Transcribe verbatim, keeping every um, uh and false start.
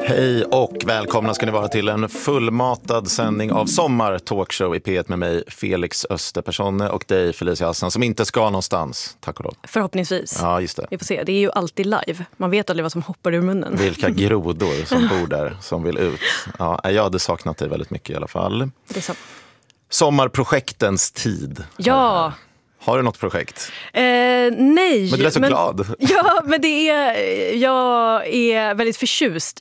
Hej och välkomna ska ni vara till en fullmatad sändning av Sommar Talkshow i P ett med mig, Felix Österpersonne, och dig, Felicia Hassan, som inte ska någonstans, tack och lov. Förhoppningsvis. Ja, just det. Vi får se, det är ju alltid live. Man vet aldrig vad som hoppar ur munnen. Vilka grodor som bor där, som vill ut. Ja, jag hade saknat dig väldigt mycket i alla fall. Det är så. Sommarprojektens tid. Ja. Har du något projekt? Eh, nej. Men du är så men, glad. Ja, men det är, jag är väldigt förtjust